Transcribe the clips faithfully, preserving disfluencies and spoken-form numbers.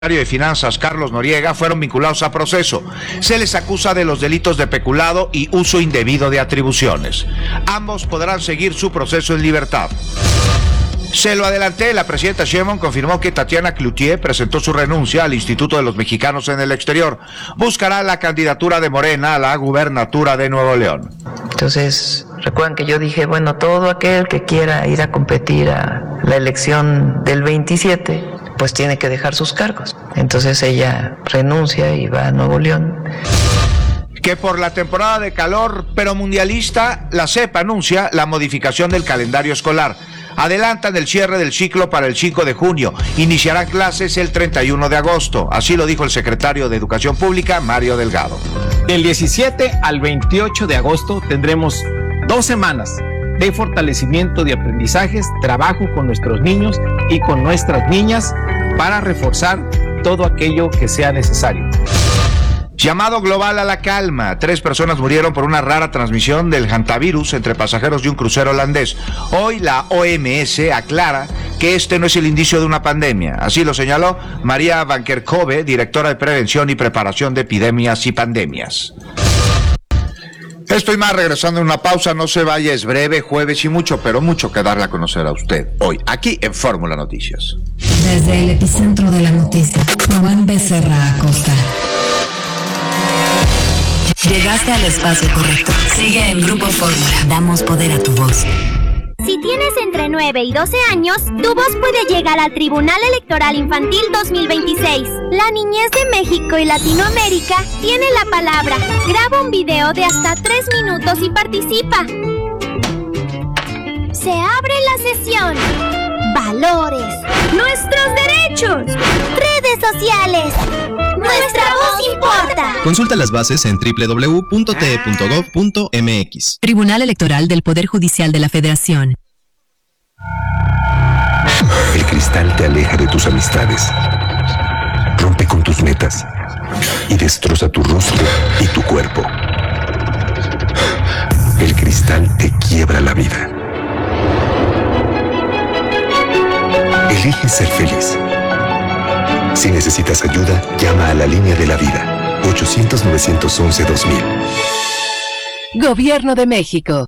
de Finanzas, Carlos Noriega, fueron vinculados a proceso. Se les acusa de los delitos de peculado y uso indebido de atribuciones. Ambos podrán seguir su proceso en libertad. Se lo adelanté, la presidenta Sheinbaum confirmó que Tatiana Cloutier presentó su renuncia al Instituto de los Mexicanos en el Exterior. Buscará la candidatura de Morena a la gubernatura de Nuevo León. Entonces, recuerden que yo dije, bueno, todo aquel que quiera ir a competir a la elección del veintisiete, pues tiene que dejar sus cargos. Entonces ella renuncia y va a Nuevo León. Que por la temporada de calor, pero mundialista, la C E P anuncia la modificación del calendario escolar. Adelantan el cierre del ciclo para el cinco de junio. Iniciarán clases el treinta y uno de agosto. Así lo dijo el secretario de Educación Pública, Mario Delgado. Del diecisiete al veintiocho de agosto tendremos dos semanas de fortalecimiento de aprendizajes, trabajo con nuestros niños y con nuestras niñas para reforzar todo aquello que sea necesario. Llamado global a la calma. Tres personas murieron por una rara transmisión del hantavirus entre pasajeros de un crucero holandés. Hoy la O M S aclara que este no es el indicio de una pandemia. Así lo señaló María Van Kerkhove, directora de Prevención y Preparación de Epidemias y Pandemias. Estoy más regresando en una pausa, no se vaya, es breve, jueves y mucho, pero mucho que darle a conocer a usted hoy, aquí en Fórmula Noticias. Desde el epicentro de la noticia, Juan Becerra Acosta. Llegaste al espacio correcto. Sigue en Grupo Fórmula. Damos poder a tu voz. Si tienes entre nueve y doce años, tu voz puede llegar al Tribunal Electoral Infantil dos mil veintiséis. La niñez de México y Latinoamérica tiene la palabra. Graba un video de hasta tres minutos y participa. Se abre la sesión. Valores. Nuestros derechos. Redes sociales. Nuestra voz importa. Consulta las bases en doble u doble u doble u punto t e punto gov punto m x. Tribunal Electoral del Poder Judicial de la Federación. El cristal te aleja de tus amistades, rompe con tus metas y destroza tu rostro y tu cuerpo. El cristal te quiebra la vida. Elige ser feliz. Si necesitas ayuda, llama a la línea de la vida, ochocientos, novecientos once, dos mil. Gobierno de México.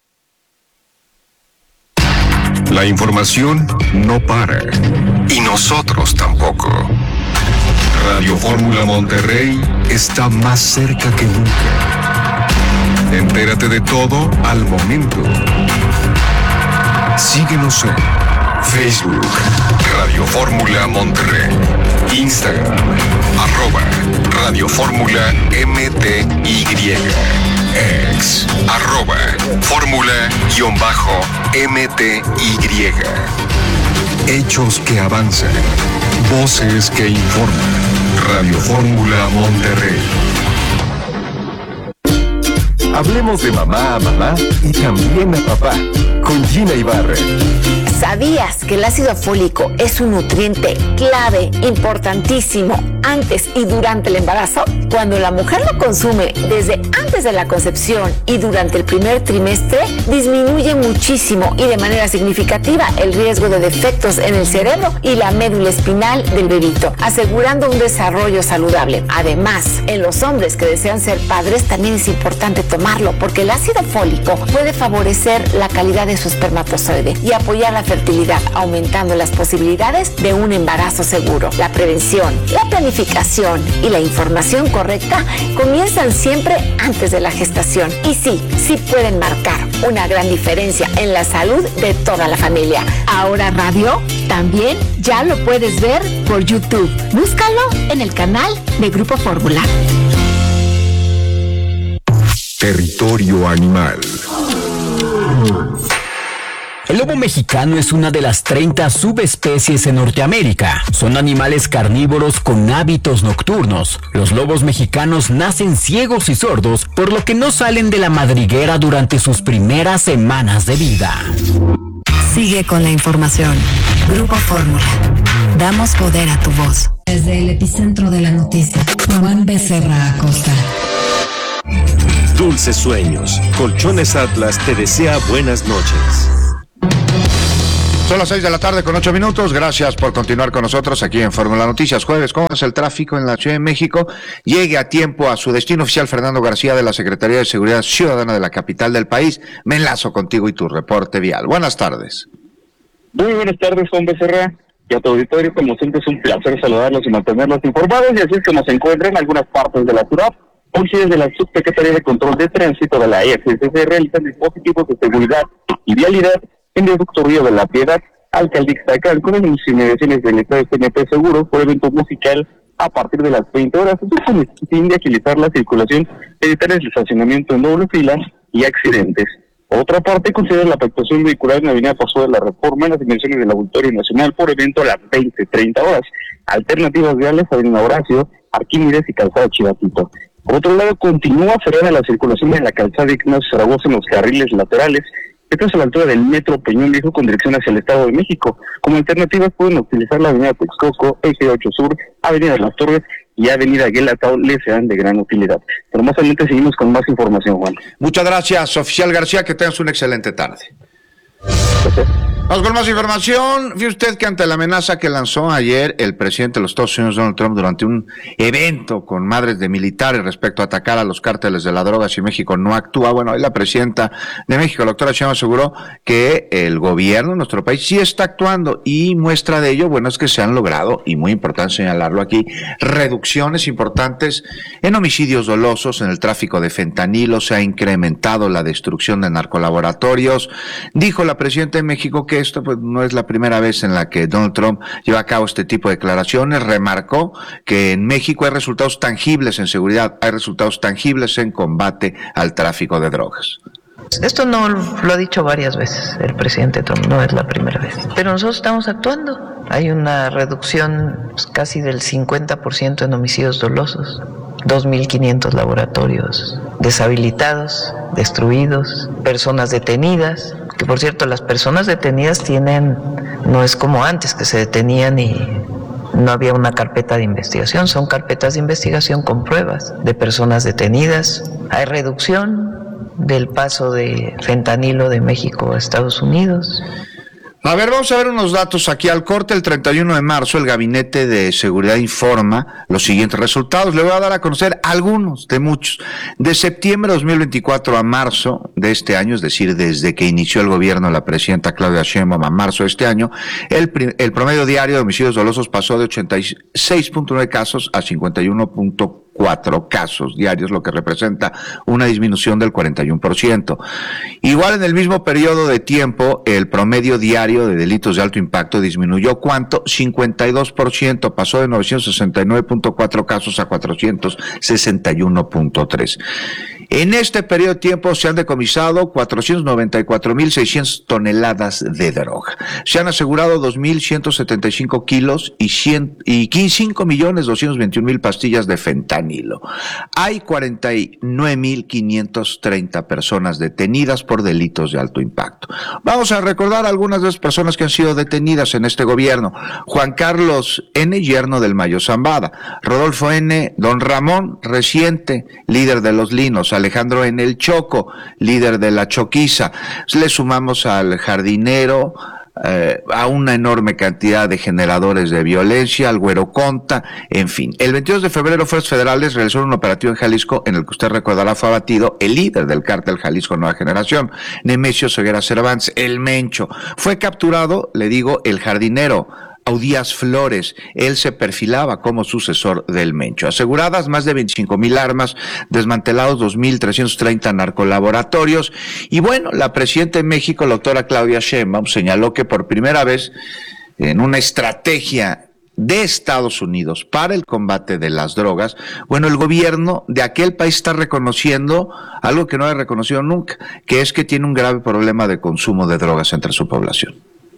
La información no para, y nosotros tampoco. Radio Fórmula Monterrey está más cerca que nunca. Entérate de todo al momento. Síguenos en Facebook, Radio Fórmula Monterrey, Instagram, arroba Radio Fórmula M T Y, X, arroba Fórmula-M T Y. Hechos que avanzan, voces que informan. Radio Fórmula Monterrey. Hablemos de mamá a mamá y también a papá, con Gina Ibarra. ¿Sabías que el ácido fólico es un nutriente clave, importantísimo, antes y durante el embarazo? Cuando la mujer lo consume desde antes de la concepción y durante el primer trimestre, disminuye muchísimo y de manera significativa el riesgo de defectos en el cerebro y la médula espinal del bebito, asegurando un desarrollo saludable. Además, en los hombres que desean ser padres también es importante tomarlo, porque el ácido fólico puede favorecer la calidad de su espermatozoide y apoyar la fertilidad, aumentando las posibilidades de un embarazo seguro. La prevención, la planificación y la información correcta comienzan siempre antes de la gestación. Y sí, sí pueden marcar una gran diferencia en la salud de toda la familia. Ahora Radio también ya lo puedes ver por YouTube. Búscalo en el canal de Grupo Fórmula. Territorio Animal. El lobo mexicano es una de las treinta subespecies en Norteamérica. Son animales carnívoros con hábitos nocturnos. Los lobos mexicanos nacen ciegos y sordos, por lo que no salen de la madriguera durante sus primeras semanas de vida. Sigue con la información. Grupo Fórmula. Damos poder a tu voz. Desde el epicentro de la noticia, Juan Becerra Acosta. Dulces sueños. Colchones Atlas te desea buenas noches. Son las seis de la tarde con ocho minutos. Gracias por continuar con nosotros aquí en Fórmula Noticias. Jueves, ¿cómo es el tráfico en la Ciudad de México? Llegue a tiempo a su destino oficial. Fernando García, de la Secretaría de Seguridad Ciudadana de la capital del país. Me enlazo contigo y tu reporte vial. Buenas tardes. Muy buenas tardes, Juan Becerra. Y a tu auditorio, como siempre, es un placer saludarlos y mantenerlos informados. Y así es que nos encuentran en algunas partes de la ciudad. Hoy, desde la Subsecretaría de Control de Tránsito de la E F C se realizan dispositivos de seguridad y vialidad en el Viaducto Río de la Piedad, Alcaldía Ixtacán, con las inmediaciones del Estado de C N P Seguros por evento musical a partir de las veinte horas, esto con el fin de agilizar la circulación, evitar el estacionamiento en doble fila y accidentes. Por otra parte, considera la afectación vehicular en la avenida Paso de la Reforma en las dimensiones del Auditorio Nacional por evento a las veinte treinta horas. Alternativas viales, avenida Horacio, Arquímedes y Calzada Chivatito. Por otro lado, continúa cerrada la circulación en la calzada Ignacio Zaragoza en los carriles laterales. Esto es a la altura del Metro Peñón Viejo con dirección hacia el Estado de México. Como alternativas pueden utilizar la avenida Texcoco, Eje ocho Sur, avenida Las Torres y avenida Guelatao, les serán de gran utilidad. Pero más adelante seguimos con más información, Juan. Muchas gracias, oficial García, que tengas una excelente tarde. Gracias. Vamos con más información. Fíjese usted que ante la amenaza que lanzó ayer el presidente de los Estados Unidos, Donald Trump, durante un evento con madres de militares respecto a atacar a los cárteles de la droga si México no actúa, bueno, hoy la presidenta de México, la doctora Sheinbaum, aseguró que el gobierno de nuestro país sí está actuando, y muestra de ello, bueno, es que se han logrado, y muy importante señalarlo aquí, reducciones importantes en homicidios dolosos, en el tráfico de fentanilo, se ha incrementado la destrucción de narcolaboratorios. Dijo la presidenta de México que esto pues no es la primera vez en la que Donald Trump lleva a cabo este tipo de declaraciones. Remarcó que en México hay resultados tangibles en seguridad, hay resultados tangibles en combate al tráfico de drogas. Esto no lo ha dicho varias veces el presidente Trump, no es la primera vez. Pero nosotros estamos actuando. Hay una reducción pues, casi del cincuenta por ciento en homicidios dolosos, dos mil quinientos laboratorios deshabilitados, destruidos, personas detenidas, que por cierto las personas detenidas tienen, no es como antes que se detenían y no había una carpeta de investigación, son carpetas de investigación con pruebas de personas detenidas. Hay reducción del paso de fentanilo de México a Estados Unidos. A ver, vamos a ver unos datos aquí al corte. El treinta y uno de marzo el Gabinete de Seguridad informa los siguientes resultados. Le voy a dar a conocer algunos de muchos. De septiembre de dos mil veinticuatro a marzo de este año, es decir, desde que inició el gobierno de la presidenta Claudia Sheinbaum a marzo de este año, el, el promedio diario de homicidios dolosos pasó de ochenta y seis punto nueve casos a cincuenta y uno punto cuatro casos diarios, lo que representa una disminución del cuarenta y uno por ciento. Igual en el mismo periodo de tiempo, el promedio diario de delitos de alto impacto disminuyó, ¿cuánto? cincuenta y dos por ciento, pasó de novecientos sesenta y nueve punto cuatro casos a cuatrocientos sesenta y uno punto tres. En este periodo de tiempo se han decomisado cuatrocientos noventa y cuatro mil seiscientas toneladas de droga. Se han asegurado dos mil ciento setenta y cinco kilos y, cien, y cinco millones doscientos veintiún mil pastillas de fentanilo. Hay cuarenta y nueve mil quinientas treinta personas detenidas por delitos de alto impacto. Vamos a recordar algunas de las personas que han sido detenidas en este gobierno. Juan Carlos N., yerno del Mayo Zambada. Rodolfo N., don Ramón, reciente, líder de los Linos. Alejandro N. el Choco, líder de la Choquiza. Le sumamos al jardinero, eh, a una enorme cantidad de generadores de violencia, al Güero Conta, en fin. El veintidós de febrero, fuerzas federales realizaron un operativo en Jalisco en el que usted recordará fue abatido el líder del cártel Jalisco Nueva Generación, Nemesio Ceguera Cervantes, el Mencho. Fue capturado, le digo, el jardinero Audías Flores. Él se perfilaba como sucesor del Mencho. Aseguradas más de veinticinco mil armas, desmantelados dos mil trescientos treinta narcolaboratorios. Y bueno, la presidenta de México, la doctora Claudia Sheinbaum, señaló que por primera vez en una estrategia de Estados Unidos para el combate de las drogas, bueno, el gobierno de aquel país está reconociendo algo que no ha reconocido nunca, que es que tiene un grave problema de consumo de drogas entre su población.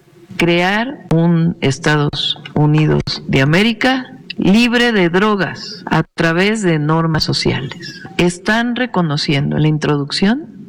Crear un Estados Unidos de América libre de drogas a través de normas sociales. Están reconociendo la introducción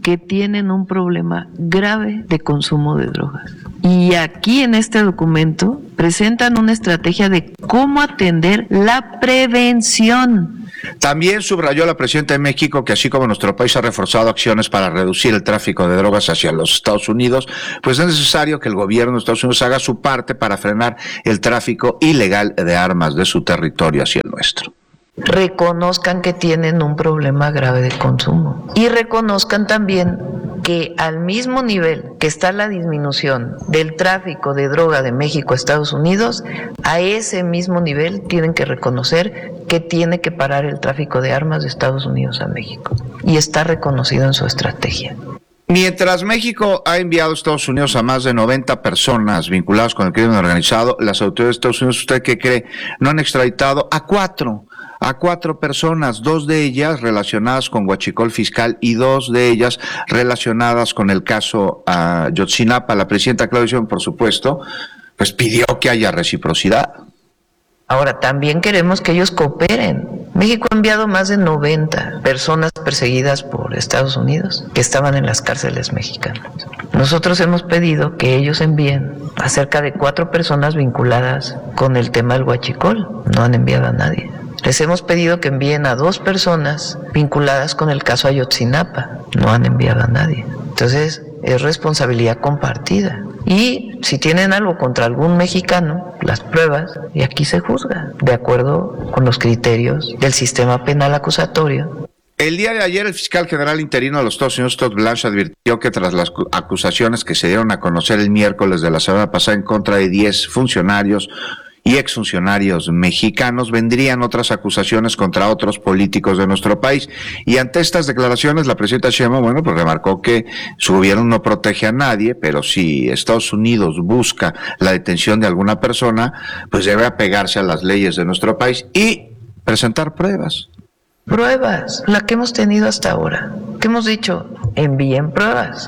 que tienen un problema grave de consumo de drogas. Y aquí en este documento presentan una estrategia de cómo atender la prevención. También subrayó la presidenta de México que así como nuestro país ha reforzado acciones para reducir el tráfico de drogas hacia los Estados Unidos, pues es necesario que el gobierno de Estados Unidos haga su parte para frenar el tráfico ilegal de armas de su territorio hacia el nuestro. Reconozcan que tienen un problema grave de consumo y reconozcan también que al mismo nivel que está la disminución del tráfico de droga de México a Estados Unidos, a ese mismo nivel tienen que reconocer que tiene que parar el tráfico de armas de Estados Unidos a México, y está reconocido en su estrategia. Mientras México ha enviado a Estados Unidos a más de noventa personas vinculadas con el crimen organizado, las autoridades de Estados Unidos, ¿usted qué cree? No han extraditado a cuatro. a cuatro personas, dos de ellas relacionadas con huachicol fiscal y dos de ellas relacionadas con el caso uh, Ayotzinapa. La presidenta Claudia Sheinbaum, por supuesto, pues pidió que haya reciprocidad. Ahora, también queremos que ellos cooperen. México ha enviado más de noventa personas perseguidas por Estados Unidos que estaban en las cárceles mexicanas. Nosotros hemos pedido que ellos envíen a cerca de cuatro personas vinculadas con el tema del huachicol. No han enviado a nadie. Les hemos pedido que envíen a dos personas vinculadas con el caso Ayotzinapa. No han enviado a nadie. Entonces, es responsabilidad compartida. Y si tienen algo contra algún mexicano, las pruebas, y aquí se juzga, de acuerdo con los criterios del sistema penal acusatorio. El día de ayer, el fiscal general interino de los Estados Unidos, Todd Blanche, advirtió que tras las acusaciones que se dieron a conocer el miércoles de la semana pasada en contra de diez funcionarios y exfuncionarios mexicanos, vendrían otras acusaciones contra otros políticos de nuestro país. Y ante estas declaraciones, la presidenta Sheinbaum, bueno, pues remarcó que su gobierno no protege a nadie, pero si Estados Unidos busca la detención de alguna persona, pues debe apegarse a las leyes de nuestro país y presentar pruebas. Pruebas, la que hemos tenido hasta ahora, que hemos dicho, envíen pruebas,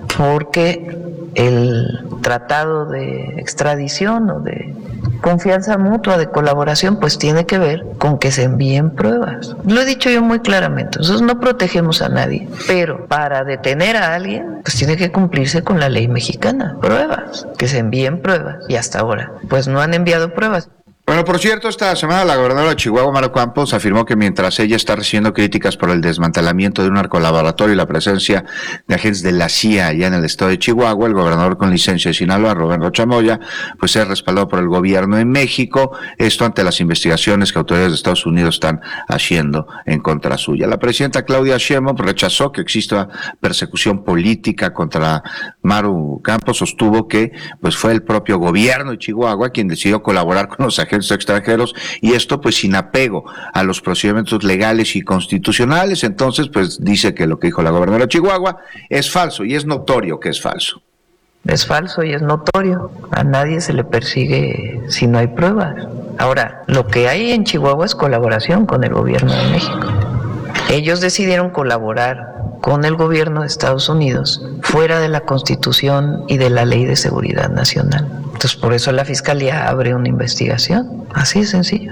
porque el tratado de extradición o de confianza mutua, de colaboración, pues tiene que ver con que se envíen pruebas. Lo he dicho yo muy claramente, nosotros no protegemos a nadie, pero para detener a alguien, pues tiene que cumplirse con la ley mexicana. Pruebas, que se envíen pruebas, y hasta ahora, pues no han enviado pruebas. Bueno, por cierto, esta semana la gobernadora de Chihuahua, Mara Campos, afirmó que mientras ella está recibiendo críticas por el desmantelamiento de un narcolaboratorio y la presencia de agentes de la C I A allá en el estado de Chihuahua, el gobernador con licencia de Sinaloa, Rubén Rocha Moya, pues es respaldado por el gobierno en México, esto ante las investigaciones que autoridades de Estados Unidos están haciendo en contra suya. La presidenta Claudia Sheinbaum rechazó que exista persecución política contra Maru Campos, sostuvo que pues fue el propio gobierno de Chihuahua quien decidió colaborar con los agentes extranjeros, y esto pues sin apego a los procedimientos legales y constitucionales. Entonces pues dice que lo que dijo la gobernadora de Chihuahua es falso, y es notorio que es falso. Es falso y es notorio. A nadie se le persigue si no hay pruebas. Ahora, lo que hay en Chihuahua es colaboración con el gobierno de México. Ellos decidieron colaborar con el gobierno de Estados Unidos fuera de la Constitución y de la Ley de Seguridad Nacional. Entonces, por eso la Fiscalía abre una investigación. Así de sencillo.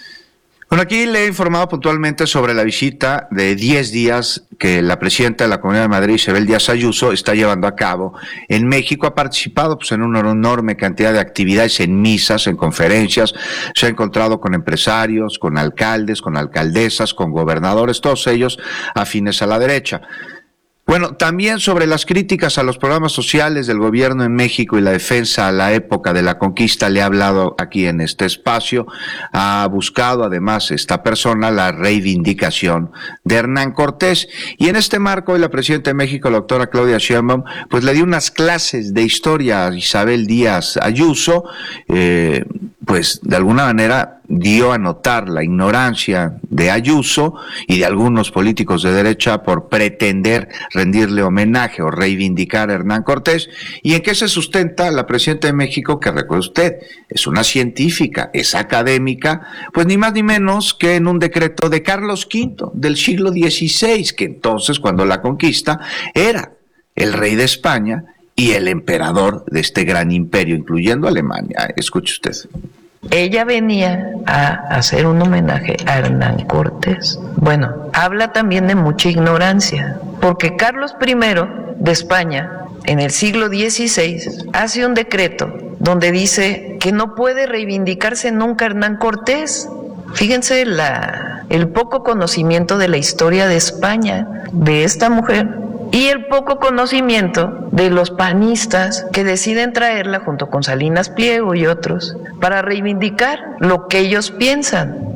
Bueno, aquí le he informado puntualmente sobre la visita de diez días que la presidenta de la Comunidad de Madrid, Isabel Díaz Ayuso, está llevando a cabo en México. Ha participado pues, en una enorme cantidad de actividades, en misas, en conferencias. Se ha encontrado con empresarios, con alcaldes, con alcaldesas, con gobernadores, todos ellos afines a la derecha. Bueno, también sobre las críticas a los programas sociales del gobierno en México y la defensa a la época de la conquista, le he hablado aquí en este espacio. Ha buscado además esta persona la reivindicación de Hernán Cortés, y en este marco hoy la presidenta de México, la doctora Claudia Sheinbaum, pues le dio unas clases de historia a Isabel Díaz Ayuso, eh, pues de alguna manera dio a notar la ignorancia de Ayuso y de algunos políticos de derecha por pretender rendirle homenaje o reivindicar a Hernán Cortés. ¿Y en qué se sustenta la presidenta de México? Que recuerde usted, es una científica, es académica, pues ni más ni menos que en un decreto de Carlos quinto del siglo dieciséis, que entonces, cuando la conquista, era el rey de España y el emperador de este gran imperio, incluyendo Alemania. Escuche usted. Ella venía a hacer un homenaje a Hernán Cortés. Bueno, habla también de mucha ignorancia, porque Carlos primero de España, en el siglo dieciséis, hace un decreto donde dice que no puede reivindicarse nunca Hernán Cortés. Fíjense la, el poco conocimiento de la historia de España de esta mujer y el poco conocimiento de los panistas que deciden traerla junto con Salinas Pliego y otros para reivindicar lo que ellos piensan.